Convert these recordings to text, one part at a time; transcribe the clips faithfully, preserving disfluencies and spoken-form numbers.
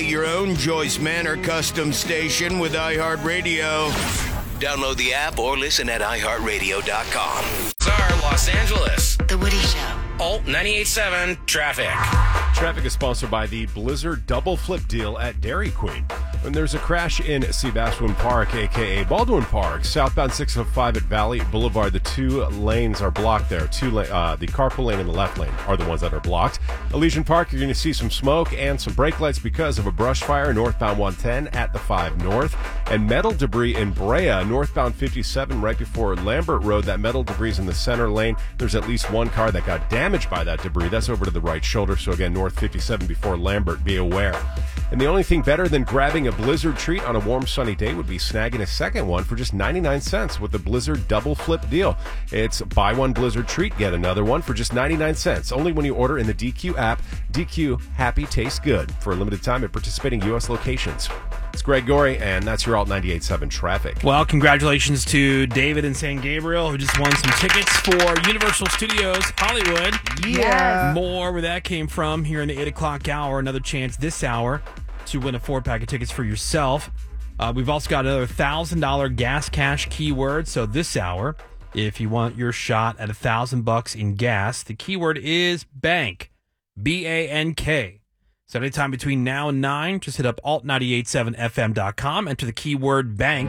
Create your own Joyce Manor custom station with iHeartRadio. Download the app or listen at i heart radio dot com. Our Los Angeles. The Woody Show. Alt ninety-eight point seven Traffic. Traffic is sponsored by the Blizzard Double Flip Deal at Dairy Queen. When there's a crash in Sebastopol Park, a k a. Baldwin Park, southbound six oh five at Valley Boulevard, the two lanes are blocked there. Two la- uh, the carpool lane and the left lane are the ones that are blocked. Elysian Park, you're going to see some smoke and some brake lights because of a brush fire northbound one ten at the five North. And metal debris in Brea, northbound fifty-seven right before Lambert Road. That metal debris is in the center lane. There's at least one car that got damaged by that debris. That's over to the right shoulder. So again, north fifty-seven before Lambert. Be aware. And the only thing better than grabbing a Blizzard treat on a warm, sunny day would be snagging a second one for just ninety-nine cents with the Blizzard Double Flip Deal. It's buy one Blizzard treat, get another one for just ninety-nine cents. Only when you order in the D Q app. D Q, happy tastes good. For a limited time at participating U S locations. It's Greg Gorey, and that's your Alt ninety-eight point seven Traffic. Well, congratulations to David in San Gabriel, who just won some tickets for Universal Studios Hollywood. Yeah. More where that came from here in the eight o'clock hour. Another chance this hour to win a four-pack of tickets for yourself. Uh, we've also got another one thousand dollars gas cash keyword. So this hour, if you want your shot at one thousand bucks in gas, the keyword is bank. B A N K. So anytime between now and nine, just hit up alt nine eight seven f m dot com, enter the keyword bank.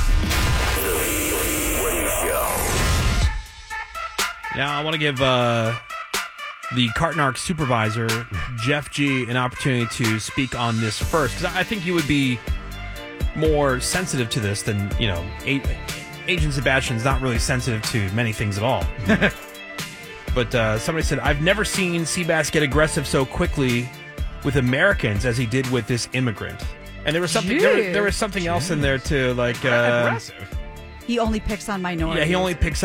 Now, I want to give uh, the Cartnark supervisor, Jeff G., an opportunity to speak on this first, because I think he would be more sensitive to this than, you know, A- Agent Sebastian's not really sensitive to many things at all. But uh, somebody said, I've never seen Seabass get aggressive so quickly with Americans as he did with this immigrant. And there was something there, there was something else in there too, like uh, He only picks on minorities. Yeah, he only picks